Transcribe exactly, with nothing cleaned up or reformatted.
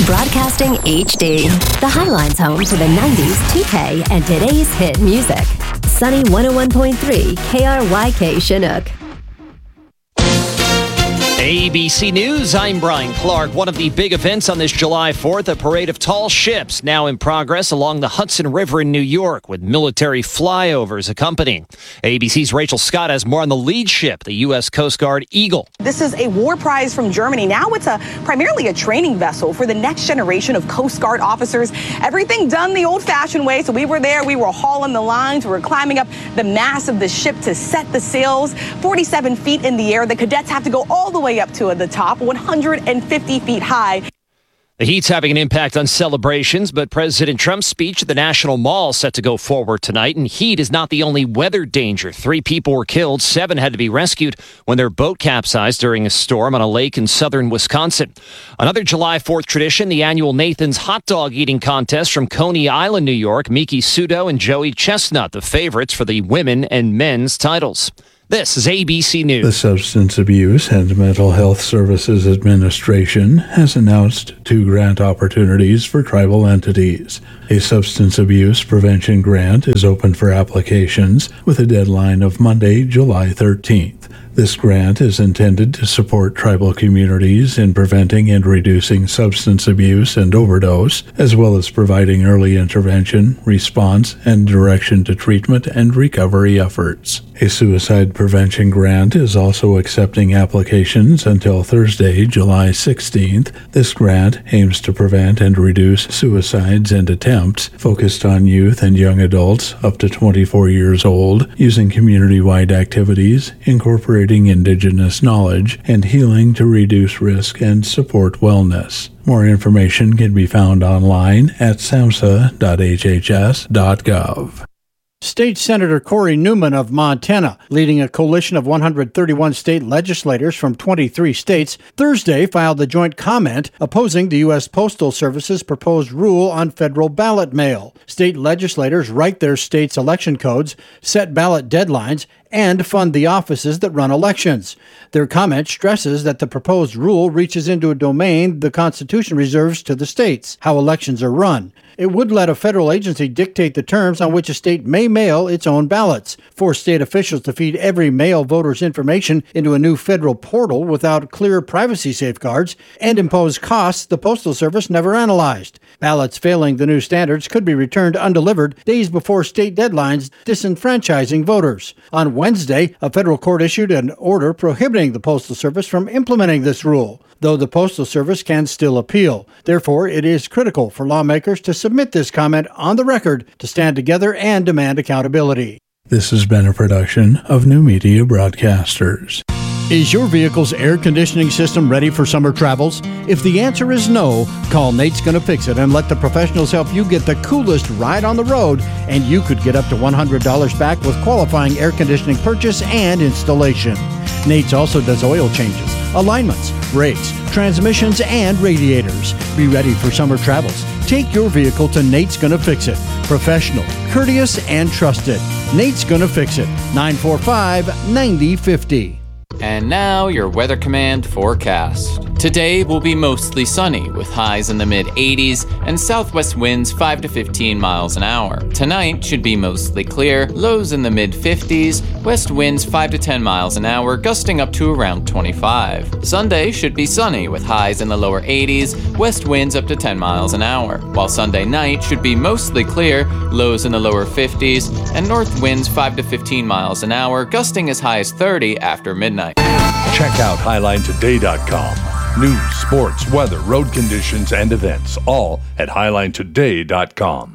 Broadcasting H D. The Highline's home to the nineties, two K, and today's hit music. Sunny one oh one point three K R Y K Chinook. A B C News, I'm Brian Clark. One of the big events on this July fourth, a parade of tall ships now in progress along the Hudson River in New York with military flyovers accompanying. A B C's Rachel Scott has more on the lead ship, the U S Coast Guard Eagle. This is a war prize from Germany. Now it's a primarily a training vessel for the next generation of Coast Guard officers. Everything done the old-fashioned way. So we were there, we were hauling the lines, we were climbing up the mast of the ship to set the sails. forty-seven feet in the air. The cadets have to go all the way up to the top, one hundred fifty feet high. The heat's having an impact on celebrations, but President Trump's speech at the National Mall set to go forward tonight, and heat is not the only weather danger. Three people were killed, seven had to be rescued when their boat capsized during a storm on a lake in southern Wisconsin. Another July fourth tradition, the annual Nathan's Hot Dog Eating Contest from Coney Island, New York. Miki Sudo and Joey Chestnut, the favorites for the women and men's titles. This is A B C News. The Substance Abuse and Mental Health Services Administration has announced two grant opportunities for tribal entities. A substance abuse prevention grant is open for applications with a deadline of Monday, July thirteenth. This grant is intended to support tribal communities in preventing and reducing substance abuse and overdose, as well as providing early intervention, response, and direction to treatment and recovery efforts. A suicide prevention grant is also accepting applications until Thursday, July sixteenth. This grant aims to prevent and reduce suicides and attempts focused on youth and young adults up to twenty-four years old, using community-wide activities, incorporating Indigenous knowledge, and healing to reduce risk and support wellness. More information can be found online at samhsa dot h h s dot gov. State Senator Cory Newman of Montana, leading a coalition of one hundred thirty-one state legislators from twenty-three states, Thursday filed a joint comment opposing the U S Postal Service's proposed rule on federal ballot mail. State legislators write their state's election codes, set ballot deadlines, and fund the offices that run elections. Their comment stresses that the proposed rule reaches into a domain the Constitution reserves to the states, how elections are run. It would let a federal agency dictate the terms on which a state may mail its own ballots, force state officials to feed every mail voter's information into a new federal portal without clear privacy safeguards, and impose costs the Postal Service never analyzed. Ballots failing the new standards could be returned undelivered days before state deadlines, disenfranchising voters. On Wednesday, a federal court issued an order prohibiting the Postal Service from implementing this rule, though the Postal Service can still appeal. Therefore, it is critical for lawmakers to submit this comment on the record to stand together and demand accountability. This has been a production of New Media Broadcasters. Is your vehicle's air conditioning system ready for summer travels? If the answer is no, call Nate's Gonna Fix It and let the professionals help you get the coolest ride on the road, and you could get up to one hundred dollars back with qualifying air conditioning purchase and installation. Nate's also does oil changes, alignments, brakes, transmissions, and radiators. Be ready for summer travels. Take your vehicle to Nate's Gonna Fix It. Professional, courteous, and trusted. Nate's Gonna Fix It. nine four five, nine zero five zero. And now your Weather Command forecast. Today will be mostly sunny with highs in the mid eighties and southwest winds five to fifteen miles an hour. Tonight should be mostly clear, lows in the mid fifties, west winds five to ten miles an hour, gusting up to around twenty-five. Sunday should be sunny with highs in the lower eighties, west winds up to ten miles an hour. While Sunday night should be mostly clear, lows in the lower fifties, and north winds five to fifteen miles an hour, gusting as high as thirty after midnight. Check out highline today dot com. News, sports, weather, road conditions, and events, all at highline today dot com.